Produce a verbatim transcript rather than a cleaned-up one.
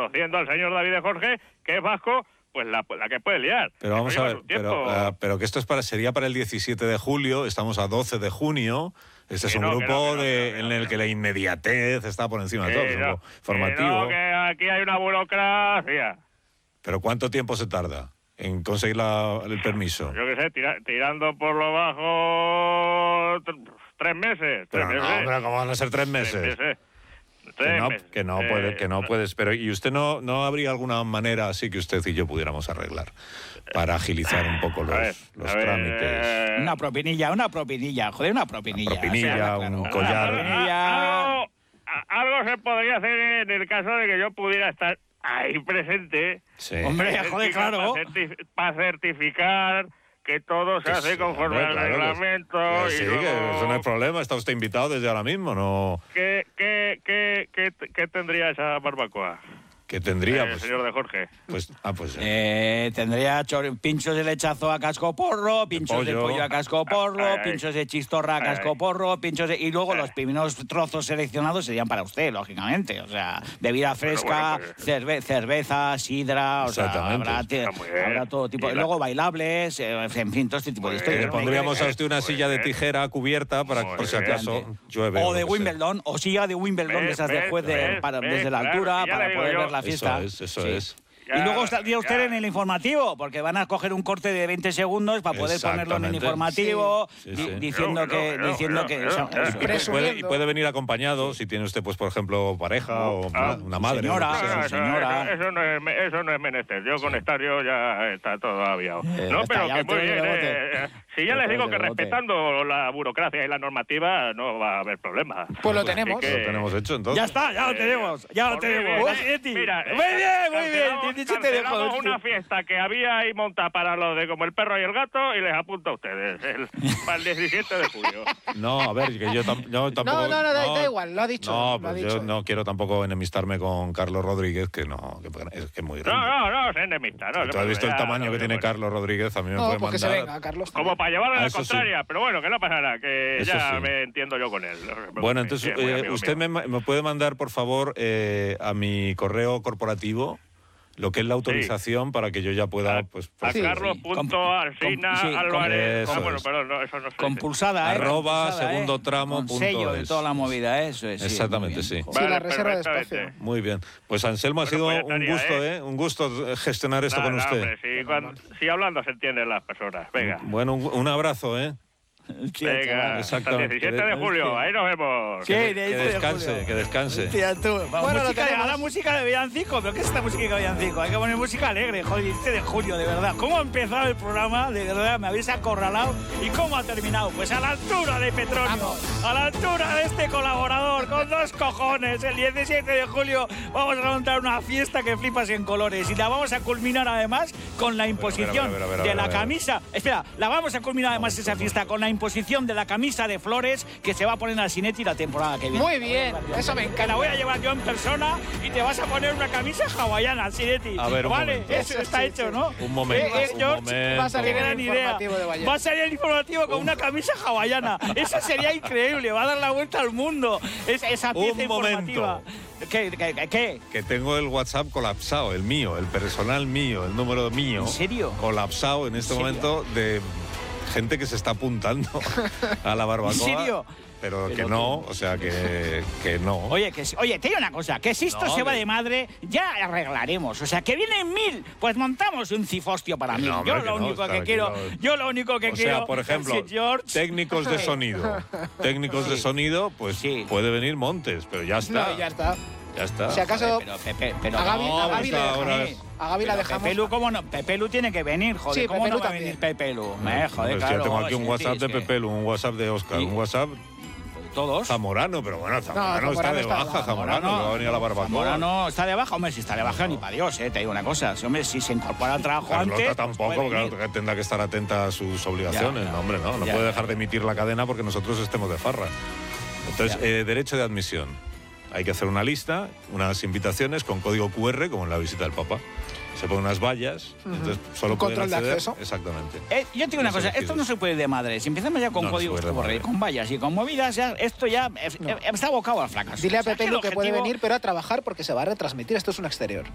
conociendo al señor David de Jorge, que es vasco, pues la, la que puede liar. Pero vamos Eso a lleva ver, su tiempo. pero, uh, pero que esto es para, sería para el diecisiete de julio, estamos a doce de junio. Este es Que un no, grupo que no, que no, de, que no, que en no, el que que la inmediatez está por encima de todo, Que es un no, grupo formativo. Que no, que aquí hay una burocracia. Pero ¿cuánto tiempo se tarda en conseguir la, el permiso? Yo qué sé, tira, tirando por lo bajo tr- tres meses. Tres Pero meses. no, pero ¿cómo van a ser tres meses? Tres meses. Que Tres no, meses. que no, Eh, puede, que no puedes. Pero ¿y usted no, no habría alguna manera así que usted y yo pudiéramos arreglar para agilizar un poco los, a ver, los a ver, trámites? eh, Una propinilla, una propinilla, joder, una propinilla. Una propinilla, o sea, un claro. collar. Una a- propinilla. Algo, a- algo se podría hacer en el caso de que yo pudiera estar ahí presente. Sí. Hombre, joder, claro. Para, certi- para certificar que todo se Que hace sí, conforme hombre, al claro que- reglamento. que y sí, luego, que eso no es problema, está usted invitado desde ahora mismo, no. ¿qué, qué, qué, qué, qué tendría esa barbacoa? Que tendría, Eh, pues, señor de Jorge. pues, ah, pues, Eh, tendría chor- pinchos de lechazo a casco porro, pinchos de pollo. pollo a casco porro, Ay, ay. pinchos de chistorra a Ay, casco ay. porro, pinchos de... Y luego Ay. los primeros trozos seleccionados serían para usted, lógicamente. O sea, bebida fresca, bueno, pues- cerve- cerveza, sidra, o sea, Exactamente. habrá, te- Está muy bien. habrá todo tipo... Y Y la- luego bailables, eh, en fin, todo este tipo de Muy que historias. le bien, ¿no? pondríamos a Muy usted una bien, silla de muy bien. tijera cubierta para Muy por si bien. acaso llueve. O de lo que sea. Wimbledon, o silla de Wimbledon, de esas de Ves, juez de- ves, para- ves, desde la claro, altura, ya le para digo poder yo. ver la fiesta. Eso es, eso Sí. es. Y luego Ya, estaría usted ya. en el informativo, porque van a coger un corte de veinte segundos para poder ponerlo en el Exactamente. informativo, Sí, sí, di- sí. diciendo Pero, que... pero, diciendo pero, que pero, o sea, pero, es- Y puede, Presumiendo. y puede venir acompañado si tiene usted, pues, por ejemplo, pareja o Ah, una, una madre. señora. o lo que No, sea. no, Sí, eso, señora. eso- eso no es, me- eso no es menester. Yo con estar yo ya está todo aviado. Eh, no, está, pero ya que lo muy tengo bien. de bote. eh, eh, si ya Lo les tengo digo que de bote. respetando la burocracia y la normativa no va a haber problema. Pues lo Así tenemos. que- Lo tenemos hecho, entonces. Ya está, ya lo tenemos, ya lo Porque, tenemos. eh, Siete. mira, Muy bien, muy bien. cancelamos- diecisiete de cancelamos julio. una fiesta que había ahí montada para los de como el perro y el gato y les apunto a ustedes el, para el diecisiete de julio. No, a ver, que yo, tam- yo tampoco... No, no, no, da, da igual, lo ha dicho. No, lo ha pues dicho. yo no quiero tampoco enemistarme con Carlos Rodríguez, que no, que es que es muy No, grande. no, no, es enemista. No, Tú has visto el ya, tamaño no, que no, tiene bueno. Carlos Rodríguez, a mí me No, puede porque se mandar... venga, Carlos. Como para llevarle Ah, la eso sí. contraria, pero bueno, que no pasa nada, que Eso ya sí. me entiendo yo con él. no se preocupe, Bueno, entonces, que es muy eh, amigo usted mío. me, me puede mandar, por favor, eh, a mi correo corporativo lo que es la autorización para que yo ya pueda... A- pues, A Sí, Carlos sí. punto Com- Alsina com- sí, com- Álvarez. eso Ah, bueno, es. perdón, no, eso no sé. Compulsada, ¿eh? Arroba Compulsada, ¿eh? segundo tramo Con punto sello de es. toda la movida, eso es. sí, Exactamente, muy sí. bien. Sí, Joder. la Vale, reserva de perfectamente. espacio. Muy bien. Pues Anselmo, ha Bueno, sido pues ya un estaría, gusto, ¿eh? ¿eh? Un gusto gestionar esto Nada, con nada, usted. hombre, si, cuando- si hablando se entienden las personas. Venga. Bueno, un, un abrazo, ¿eh? Sí, Venga, chaval. hasta el exactamente. diecisiete de julio, ahí nos vemos. Sí, Que, de- que de descanse, julio. que descanse. Hostia, tú. Vamos, Bueno, lo música, tenemos. ahora música de villancico, pero ¿qué es esta música de villancico? Hay que poner música alegre, joder, diecisiete de julio, de verdad. ¿Cómo ha empezado el programa? De verdad, me habéis acorralado. ¿Y cómo ha terminado? Pues a la altura de Petronio, a la altura de este colaborador, con dos cojones. El diecisiete de julio vamos a montar una fiesta que flipas en colores y la vamos a culminar además con la imposición a ver, a ver, a ver, de a ver, la a ver. camisa. Espera, la vamos a culminar además esa fiesta con la imposición de la camisa de flores que se va a poner al Cinetti la temporada que viene. Muy bien, eso me Que encanta. la voy a llevar yo en persona y te vas a poner una camisa hawaiana, Cinetti. A ver, un vale, momento. eso está Sí, hecho, sí. ¿no? Un momento, Eh, eh, un George, momento. Va a salir qué en gran el idea. informativo de Vallecas. Va a salir el informativo con una camisa hawaiana. Eso sería increíble, va a dar la vuelta al mundo. Es, esa pieza Un informativa. ¿Qué, qué, qué, qué? Que tengo el WhatsApp colapsado, el mío, el personal mío, el número mío. ¿En serio? Colapsado en este ¿En serio? momento de gente que se está apuntando a la barbacoa. ¿En serio? Pero, que Pero no, o sea, que, que no. Oye, que, si- oye, te digo una cosa, que si esto No, se va que- de madre, ya arreglaremos. O sea, que vienen mil, pues montamos un cifostio para Que mí. no, hombre, yo que lo no, único está que aquí quiero, no. yo lo único que O quiero sea, por ejemplo, es que George... técnicos de sonido. Técnicos de sonido, pues Sí. puede venir Montes, pero ya está. No, ya está. Ya está. Si acaso, Pero Pepe, pero a Gaby, no, a Gaby le está ahora- dejamos. A Gaby la Pero dejamos. Pepelu, ¿cómo no? Pepelu tiene que venir, joder. Sí, ¿Cómo Pepelu no va a también. venir Pepelu? Eh, Hombre, joder, si claro. yo tengo aquí un sí, WhatsApp sí, de es que Pepelu, un WhatsApp de Oscar, Y- un WhatsApp Todos. Zamorano, pero bueno, Zamorano, está Zamorano de está de baja, baja. Zamorano, que va a venir a la barbacoa. Zamorano está de baja, hombre, si está de baja ni para Dios, eh, te digo una cosa. Si, hombre, si se incorpora al trabajo Carlota antes... pues tampoco, puede claro, venir. que tendrá que estar atenta a sus obligaciones. Ya, ya. No, hombre, no, no Ya, puede ya. dejar de emitir la cadena porque nosotros estemos de farra. Entonces, Ya. eh, derecho de admisión. Hay que hacer una lista, unas invitaciones con código cu erre, como en la visita del Papa. Se ponen unas vallas, entonces solo Un pueden control de acceder- acceso. Exactamente. Eh, yo te digo una Los cosa, esto elegidos. no se puede ir de madre. Si empezamos ya con No, no se códigos puede ir de Q R, madre. con vallas y con movidas, ya, esto ya eh, No. eh, está abocado al fracaso. Dile a O sea, Pepe que lo el que puede objetivo- venir, pero a trabajar porque se va a retransmitir. Esto es un exterior.